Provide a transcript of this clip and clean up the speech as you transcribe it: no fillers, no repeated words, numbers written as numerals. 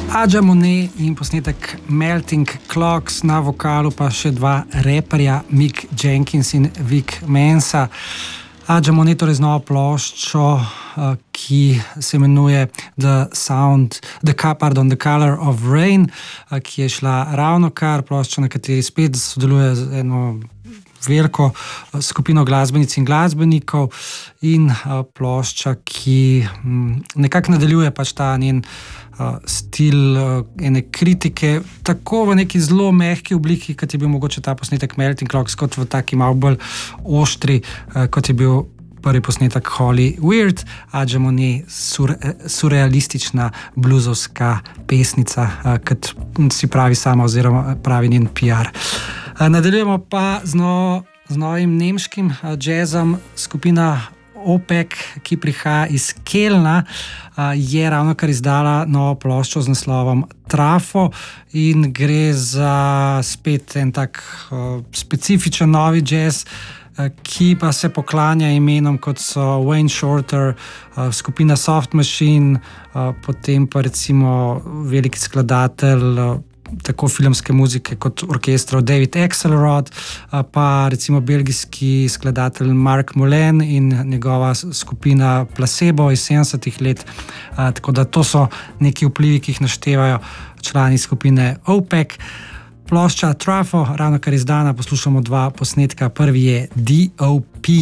Aja Monet in posnetek Melting Clocks, na vokalu pa še dva reperja, Mick Jenkins in Vic Mensa. Aja Monet torej z novo ploščo, ki se imenuje The Color of Rain, ki je šla ravnokar, plošča, na kateri spet sodeluje z eno veliko skupino glasbenic in glasbenikov in plošča, ki nekako nadaljuje pač ta njen stil ene kritike, tako v neki zelo mehki obliki, kot je bil mogoče ta posnetek Melting Clocks, kot v taki malo bolj oštri, kot je bil prvi posnetek Holly Weird. Aja Monet, surrealistična bluzovska pesnica, kot si pravi sama oziroma pravi njen PR. Nadaljujemo pa z novim nemškim jazzom. Skupina Opek, ki prihaja iz Kelna, je ravnokar izdala novo ploščo z naslovom Trafo in gre za spet en tak specifičen novi jazz, ki pa se poklanja imenom, kot so Wayne Shorter, skupina Soft Machine, potem pa recimo veliki skladatelj tako filmske muzike kot orkestrov David Axelrod, pa recimo belgijski skladatelj Mark Molen in njegova skupina Placebo iz 70-ih let. Tako da to so neki vplivi, ki jih naštevajo člani skupine OPEC. Plošča Trafo, ravno kar izdana, poslušamo dva posnetka. Prvi je DOP.